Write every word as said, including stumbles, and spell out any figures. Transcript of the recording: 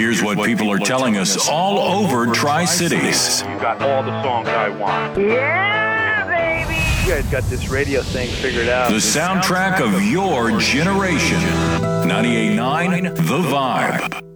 Here's what people are telling us all over Tri-Cities. You got all the songs I want. Yeah, baby! You guys got this radio thing figured out. The soundtrack of your generation. ninety-eight point nine The Vibe.